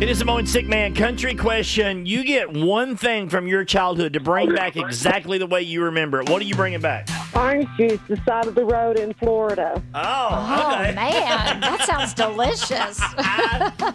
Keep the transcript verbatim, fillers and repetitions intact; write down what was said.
It is a Mo and Sick Man country question. You get one thing from your childhood to bring back exactly the way you remember it. What are you bringing back? Orange juice, the side of the road in Florida. Oh, Oh, okay. man. That sounds delicious.